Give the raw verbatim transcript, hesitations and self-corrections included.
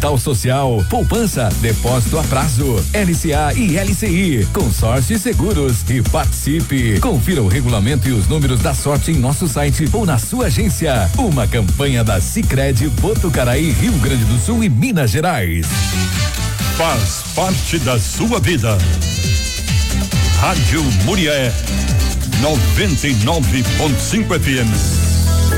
Capital Social, poupança, depósito a prazo, L C A e L C I, consórcio e seguros e participe. Confira o regulamento e os números da sorte em nosso site ou na sua agência. Uma campanha da Sicredi Botucaraí, Rio Grande do Sul e Minas Gerais. Faz parte da sua vida. Rádio Murié noventa e nove ponto cinco F M.